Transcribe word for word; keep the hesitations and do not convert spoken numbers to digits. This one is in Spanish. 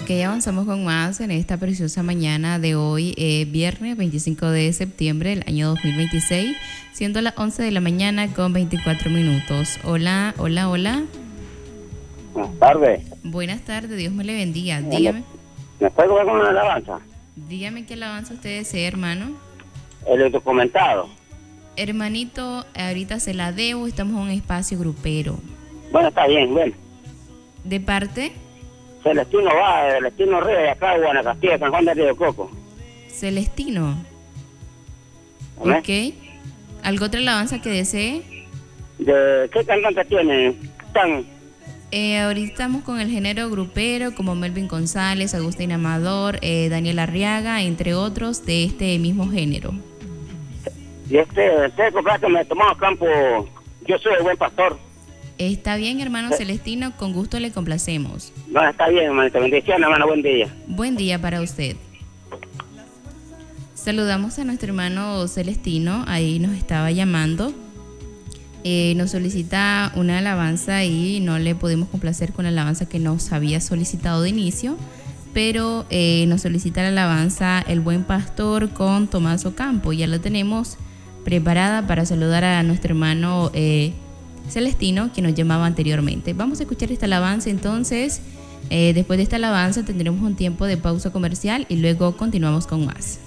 Ok, avanzamos con más en esta preciosa mañana de hoy, eh, viernes veinticinco de septiembre del año dos mil veintiséis, siendo las once de la mañana con veinticuatro minutos. Hola, hola, hola. Buenas tardes. Buenas tardes, Dios me le bendiga. ¿Me, Dígame, ¿Me puede comer con una alabanza? dígame qué alabanza usted desea, hermano. El documentado. Hermanito, ahorita se la debo, estamos en un espacio grupero. Bueno, está bien, bueno. ¿De parte? Celestino va, Celestino Reyes, de acá de Guanacastilla, San Juan de Río Coco. Celestino. ¿Amén? Ok. ¿Algo otra alabanza que desee? ¿De qué cantante tienen? Están. Eh, ahorita estamos con el género grupero como Melvin González, Agustín Amador, eh, Daniel Arriaga, entre otros de este mismo género. Y este, este compadre me tomó a campo. Yo soy el buen pastor. Está bien, hermano Sí. Celestino, con gusto le complacemos. No, está bien, hermanito. Bendiciones, hermano. Buen día. Buen día para usted. Saludamos a nuestro hermano Celestino, ahí nos estaba llamando. Eh, nos solicita una alabanza y no le pudimos complacer con la alabanza que nos había solicitado de inicio, pero eh, nos solicita la alabanza El Buen Pastor con Tomás Ocampo. Ya la tenemos preparada para saludar a nuestro hermano eh, Celestino, que nos llamaba anteriormente. Vamos a escuchar esta alabanza entonces. Eh, después de esta alabanza tendremos un tiempo de pausa comercial y luego continuamos con más.